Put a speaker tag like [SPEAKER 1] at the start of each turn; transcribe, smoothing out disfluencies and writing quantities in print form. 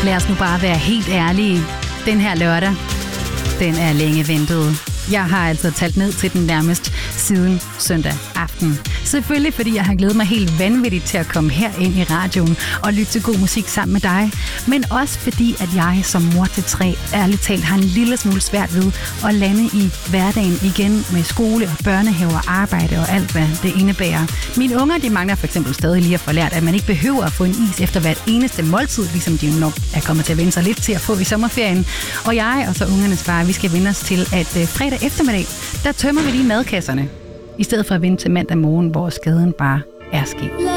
[SPEAKER 1] lad os nu bare være helt ærlige. Den her lørdag, den er længe ventet. Jeg har altså talt ned til den nærmest siden søndag aften. Selvfølgelig fordi jeg har glædet mig helt vanvittigt til at komme her ind i radioen og lytte til god musik sammen med dig. Men også fordi, at jeg som mor til 3 ærligt talt har en lille smule svært ved at lande i hverdagen igen med skole og børnehave og arbejde og alt, hvad det indebærer. Mine unger, de mangler for eksempel stadig lige at få lært, at man ikke behøver at få en is efter hvert eneste måltid, ligesom de nok er kommet til at vende sig lidt til at få i sommerferien. Og jeg og så ungernes far, vi skal vende os til, at fredag eftermiddag, der tømmer vi lige madkasserne, i stedet for at vente til mandag morgen, hvor skaden bare er sket.